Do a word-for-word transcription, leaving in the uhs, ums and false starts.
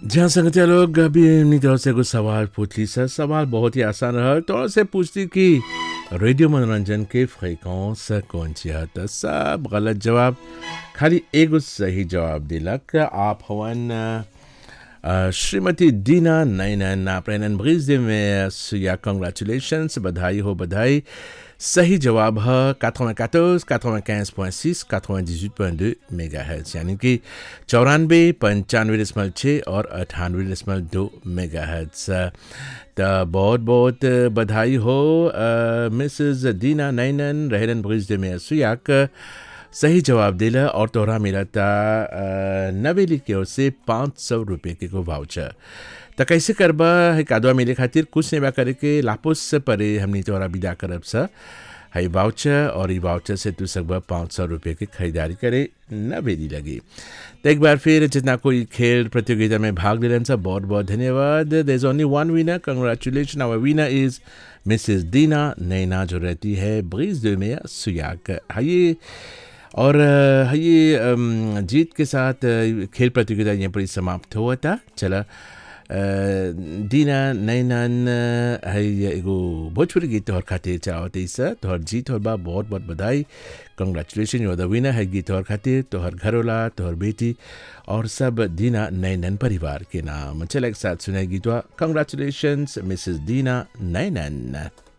जहाँ संगतिया लोग अभी अपनी तरफ से कुछ सवाल पूछ ली सर। सवाल बहुत ही आसान रहा तो से पूछती कि रेडियो मनोरंजन के फ्रीक्वेंस कौन सी है तो सब गलत जवाब। खाली एगो सही जवाब दिलक आप हवन अ, श्रीमती दीना नैनन आपने ब्रिज में सुया कंग्रेचुलेशंस बधाई हो बधाई। सही जवाब है चौरानवे पचानवे पॉइंट सिक्स अट्ठानवे पॉइंट दो मेगाहर्ट्ज यानी कि चौरानवे पंचानवे दशमलव छः और अठानवे दशमलव दो मेगाहर्ट्ज। तो बहुत बहुत बधाई हो मिसेस दीना नैनन रहलन ब्रिज में सुयाक सही जवाब दिला और तोहरा मिला था अ, नवेली की ओर से पाँच सौ रुपये के को वाउचर। तो कैसे करबा है कादवा मिले खातिर कुछ नहीं बा करे के लापोस से परे हमनी तोहरा विदा करब सा है वाउचर और ये वाउचर से तू सकबा पाँच सौ रुपये की खरीदारी करे नवेली लगी। तो एक बार फिर जितना कोई खेल प्रतियोगिता में भाग ले रहे सब बहुत बहुत धन्यवाद। There is only one winner congratulation our winner is Mrs दीना नैना जो रहती है ब्रिज दो में सुयाक। हाइए और अ, ये अम, जीत के साथ अ, खेल प्रतियोगिता यहाँ पर ही समाप्त हुआ था। चला अ, दीना नैनन अ, है ये एगो भोजपुरी गीत तोहर खातिर चाहते सर तोहर जीत और बा बहुत बहुत बधाई कंग्रेचुलेशन यू द विनर है गीत तोहर खातिर तोहर घरोला तोहर बेटी और सब दीना नैनन परिवार के नाम। चला एक साथ सुनाई गीतवा कंग्रेचुलेशन मिसेस दीना नैनन।